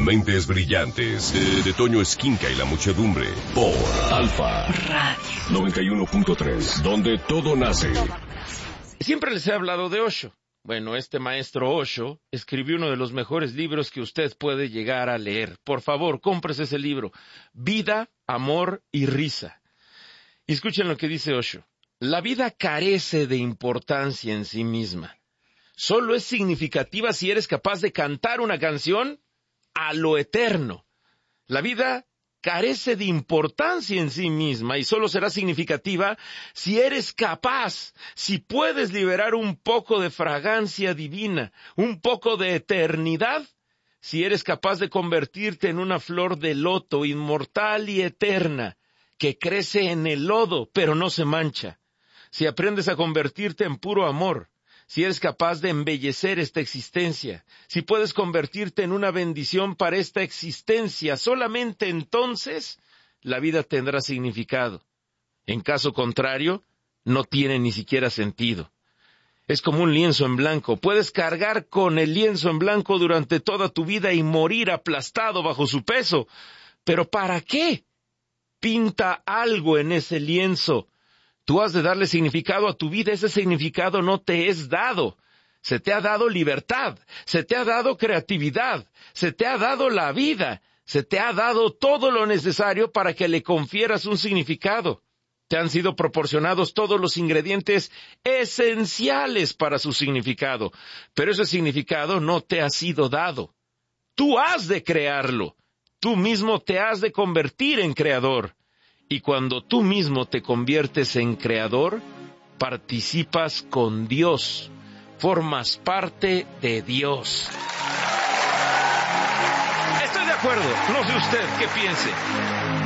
Mentes brillantes de Toño Esquinca y la muchedumbre por Alfa Radio 91.3, donde todo nace. Siempre les he hablado de Osho. Bueno, este maestro Osho escribió uno de los mejores libros que usted puede llegar a leer. Por favor, cómprese ese libro. Vida, amor y risa. Y escuchen lo que dice Osho. La vida carece de importancia en sí misma. Solo es significativa si eres capaz de cantar una canción a lo eterno. La vida carece de importancia en sí misma y solo será significativa si eres capaz, si puedes liberar un poco de fragancia divina, un poco de eternidad, si eres capaz de convertirte en una flor de loto inmortal y eterna, que crece en el lodo pero no se mancha, si aprendes a convertirte en puro amor, si eres capaz de embellecer esta existencia, si puedes convertirte en una bendición para esta existencia, solamente entonces la vida tendrá significado. En caso contrario, no tiene ni siquiera sentido. Es como un lienzo en blanco. Puedes cargar con el lienzo en blanco durante toda tu vida y morir aplastado bajo su peso. ¿Pero para qué? Pinta algo en ese lienzo. Tú has de darle significado a tu vida, ese significado no te es dado. Se te ha dado libertad, se te ha dado creatividad, se te ha dado la vida, se te ha dado todo lo necesario para que le confieras un significado. Te han sido proporcionados todos los ingredientes esenciales para su significado, pero ese significado no te ha sido dado. Tú has de crearlo, tú mismo te has de convertir en creador. Y cuando tú mismo te conviertes en creador, participas con Dios, formas parte de Dios. Estoy de acuerdo, no sé usted qué piense.